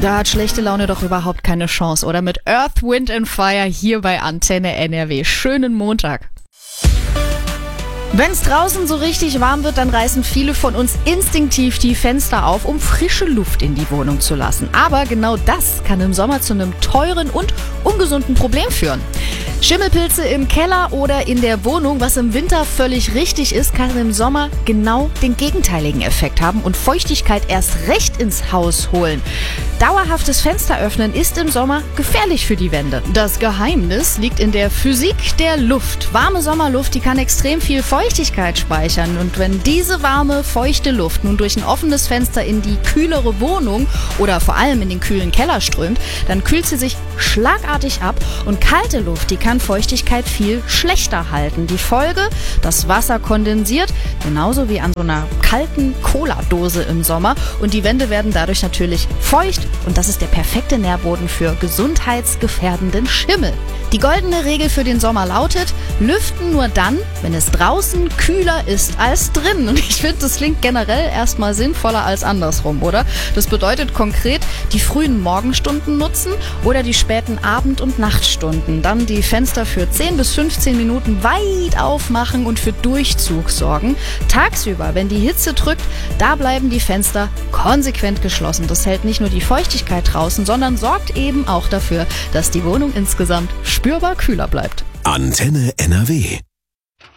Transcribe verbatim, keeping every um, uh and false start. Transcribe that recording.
Da hat schlechte Laune doch überhaupt keine Chance, oder? Mit Earth, Wind and Fire hier bei Antenne N R W. Schönen Montag. Wenn es draußen so richtig warm wird, dann reißen viele von uns instinktiv die Fenster auf, um frische Luft in die Wohnung zu lassen. Aber genau das kann im Sommer zu einem teuren und ungesunden Problem führen. Schimmelpilze im Keller oder in der Wohnung, was im Winter völlig richtig ist, kann im Sommer genau den gegenteiligen Effekt haben und Feuchtigkeit erst recht ins Haus holen. Dauerhaftes Fensteröffnen ist im Sommer gefährlich für die Wände. Das Geheimnis liegt in der Physik der Luft. Warme Sommerluft, die kann extrem viel Feuchtigkeit speichern. Und wenn diese warme, feuchte Luft nun durch ein offenes Fenster in die kühlere Wohnung oder vor allem in den kühlen Keller strömt, dann kühlt sie sich schlagartig ab und kalte Luft, die kann Feuchtigkeit viel schlechter halten. Die Folge, das Wasser kondensiert, genauso wie an so einer kalten Cola-Dose im Sommer, und die Wände werden dadurch natürlich feucht, und das ist der perfekte Nährboden für gesundheitsgefährdenden Schimmel. Die goldene Regel für den Sommer lautet: Lüften nur dann, wenn es draußen kühler ist als drin. Und ich finde, das klingt generell erstmal sinnvoller als andersrum, oder? Das bedeutet konkret, die frühen Morgenstunden nutzen oder die späten Abend- und Nachtstunden. Dann die Fenster für zehn bis fünfzehn Minuten weit aufmachen und für Durchzug sorgen. Tagsüber, wenn die Hitze drückt, da bleiben die Fenster konsequent geschlossen. Das hält nicht nur die Feuchtigkeit draußen, sondern sorgt eben auch dafür, dass die Wohnung insgesamt spürbar kühler bleibt. Antenne N R W.